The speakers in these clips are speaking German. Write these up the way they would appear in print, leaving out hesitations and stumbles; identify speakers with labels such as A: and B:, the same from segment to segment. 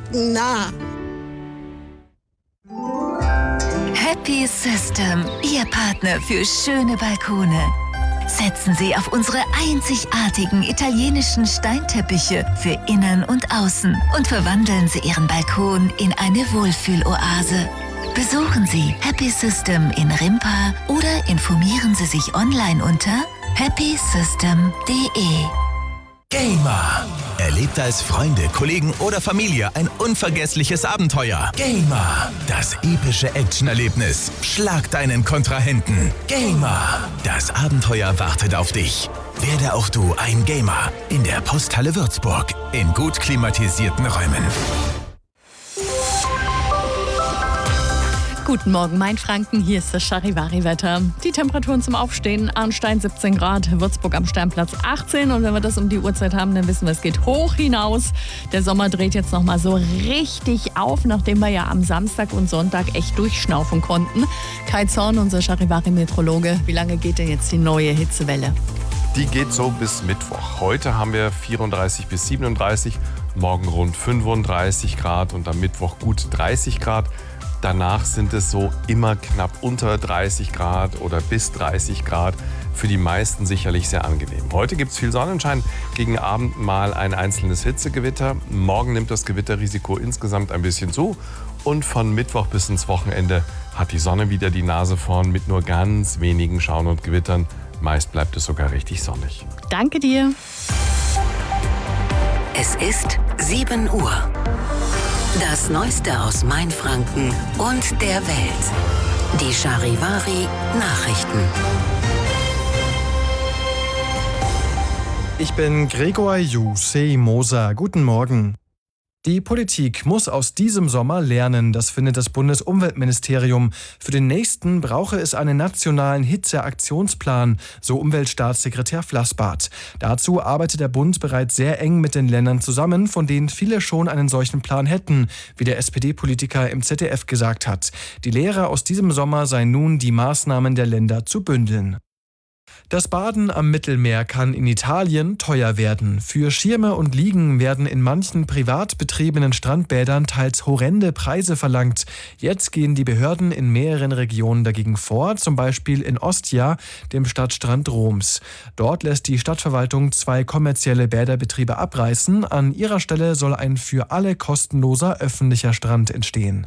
A: Na.
B: Happy System, Ihr Partner für schöne Balkone. Setzen Sie auf unsere einzigartigen italienischen Steinteppiche für Innen und Außen und verwandeln Sie Ihren Balkon in eine Wohlfühloase. Besuchen Sie Happy System in Rimpa oder informieren Sie sich online unter happysystem.de.
C: Gamer. Erlebt als Freunde, Kollegen oder Familie ein unvergessliches Abenteuer. Gamer. Das epische Actionerlebnis. Schlag deinen Kontrahenten. Gamer. Das Abenteuer wartet auf dich. Werde auch du ein Gamer. In der Posthalle Würzburg. In gut klimatisierten Räumen.
D: Guten Morgen, Mainfranken. Hier ist das Charivari-Wetter. Die Temperaturen zum Aufstehen: Arnstein 17 Grad, Würzburg am Sternplatz 18. Und wenn wir das um die Uhrzeit haben, dann wissen wir, es geht hoch hinaus. Der Sommer dreht jetzt nochmal so richtig auf, nachdem wir ja am Samstag und Sonntag echt durchschnaufen konnten. Kai Zorn, unser Charivari-Meteorologe, wie lange geht denn jetzt die neue Hitzewelle?
E: Die geht so bis Mittwoch. Heute haben wir 34 bis 37, morgen rund 35 Grad und am Mittwoch gut 30 Grad. Danach sind es so immer knapp unter 30 Grad oder bis 30 Grad. Für die meisten sicherlich sehr angenehm. Heute gibt es viel Sonnenschein, gegen Abend mal ein einzelnes Hitzegewitter. Morgen nimmt das Gewitterrisiko insgesamt ein bisschen zu. Und von Mittwoch bis ins Wochenende hat die Sonne wieder die Nase vorn mit nur ganz wenigen Schauern und Gewittern. Meist bleibt es sogar richtig sonnig.
D: Danke dir.
B: Es ist 7 Uhr. Das Neueste aus Mainfranken und der Welt. Die Charivari Nachrichten.
F: Ich bin Gregor Moser. Guten Morgen. Die Politik muss aus diesem Sommer lernen, das findet das Bundesumweltministerium. Für den nächsten brauche es einen nationalen Hitzeaktionsplan, so Umweltstaatssekretär Flassbart. Dazu arbeitet der Bund bereits sehr eng mit den Ländern zusammen, von denen viele schon einen solchen Plan hätten, wie der SPD-Politiker im ZDF gesagt hat. Die Lehre aus diesem Sommer sei nun, die Maßnahmen der Länder zu bündeln. Das Baden am Mittelmeer kann in Italien teuer werden. Für Schirme und Liegen werden in manchen privat betriebenen Strandbädern teils horrende Preise verlangt. Jetzt gehen die Behörden in mehreren Regionen dagegen vor, zum Beispiel in Ostia, dem Stadtstrand Roms. Dort lässt die Stadtverwaltung 2 kommerzielle Bäderbetriebe abreißen. An ihrer Stelle soll ein für alle kostenloser öffentlicher Strand entstehen.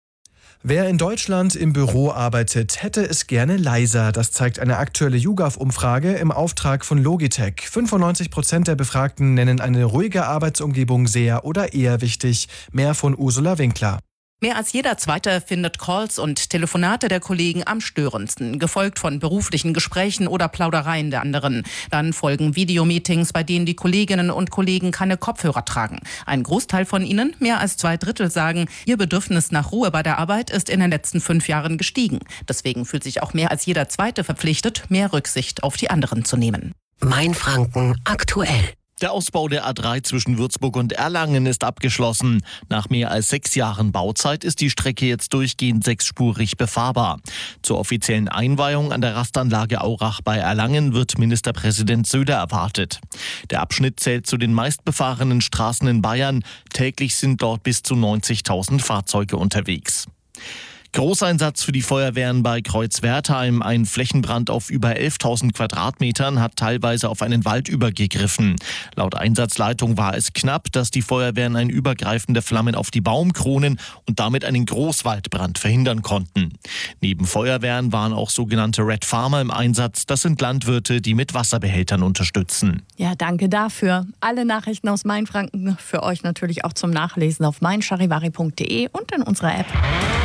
F: Wer in Deutschland im Büro arbeitet, hätte es gerne leiser. Das zeigt eine aktuelle YouGov-Umfrage im Auftrag von Logitech. 95% der Befragten nennen eine ruhige Arbeitsumgebung sehr oder eher wichtig. Mehr von Ursula Winkler.
G: Mehr als jeder Zweite findet Calls und Telefonate der Kollegen am störendsten, gefolgt von beruflichen Gesprächen oder Plaudereien der anderen. Dann folgen Videomeetings, bei denen die Kolleginnen und Kollegen keine Kopfhörer tragen. Ein Großteil von ihnen, mehr als 2/3, sagen, ihr Bedürfnis nach Ruhe bei der Arbeit ist in den letzten 5 Jahren gestiegen. Deswegen fühlt sich auch mehr als jeder Zweite verpflichtet, mehr Rücksicht auf die anderen zu nehmen.
B: Mainfranken aktuell.
H: Der Ausbau der A3 zwischen Würzburg und Erlangen ist abgeschlossen. Nach mehr als 6 Jahren Bauzeit ist die Strecke jetzt durchgehend 6-spurig befahrbar. Zur offiziellen Einweihung an der Rastanlage Aurach bei Erlangen wird Ministerpräsident Söder erwartet. Der Abschnitt zählt zu den meistbefahrenen Straßen in Bayern. Täglich sind dort bis zu 90.000 Fahrzeuge unterwegs. Großeinsatz für die Feuerwehren bei Kreuzwertheim. Ein Flächenbrand auf über 11.000 Quadratmetern hat teilweise auf einen Wald übergegriffen. Laut Einsatzleitung war es knapp, dass die Feuerwehren ein Übergreifen der Flammen auf die Baumkronen und damit einen Großwaldbrand verhindern konnten. Neben Feuerwehren waren auch sogenannte Red Farmer im Einsatz. Das sind Landwirte, die mit Wasserbehältern unterstützen.
D: Ja, danke dafür. Alle Nachrichten aus Mainfranken für euch natürlich auch zum Nachlesen auf meincharivari.de und in unserer App.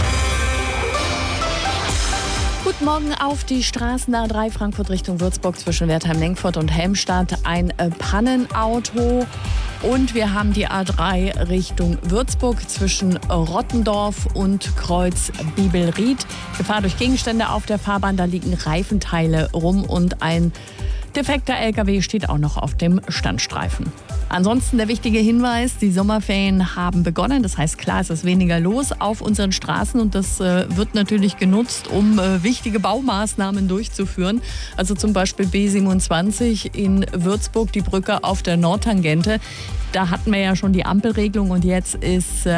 D: Guten Morgen auf die Straßen A3 Frankfurt Richtung Würzburg zwischen Wertheim-Lenkfurt und Helmstadt. Ein Pannenauto. Und wir haben die A3 Richtung Würzburg zwischen Rottendorf und Kreuz Bibelried. Gefahr durch Gegenstände auf der Fahrbahn, da liegen Reifenteile rum und ein defekter LKW steht auch noch auf dem Standstreifen. Ansonsten der wichtige Hinweis, die Sommerferien haben begonnen. Das heißt, klar, es ist weniger los auf unseren Straßen und das wird natürlich genutzt, um wichtige Baumaßnahmen durchzuführen. Also zum Beispiel B27 in Würzburg, die Brücke auf der Nordtangente. Da hatten wir ja schon die Ampelregelung und jetzt ist